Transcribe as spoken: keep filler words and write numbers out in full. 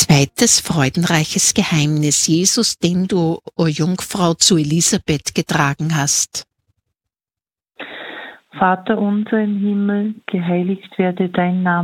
Zweites freudenreiches Geheimnis: Jesus, den du, o Jungfrau, zu Elisabeth getragen hast. Vater unser im Himmel, geheiligt werde dein Name.